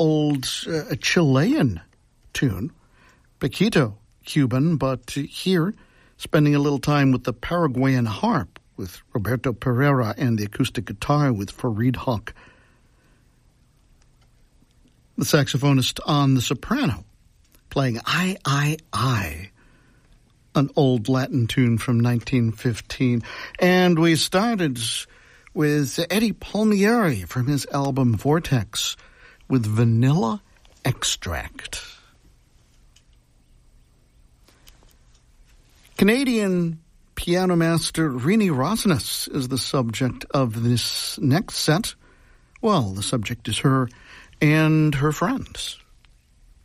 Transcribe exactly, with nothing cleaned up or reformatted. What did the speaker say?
old uh, Chilean tune, Paquito, Cuban, but here spending a little time with the Paraguayan harp with Roberto Pereira and the acoustic guitar with Fareed Haque. The saxophonist on the soprano playing I, I, I, an old Latin tune from nineteen fifteen. And we started with Eddie Palmieri from his album Vortex with Vanilla Extract. Canadian piano master Rini Rosnes is the subject of this next set. Well, the subject is her and her friends.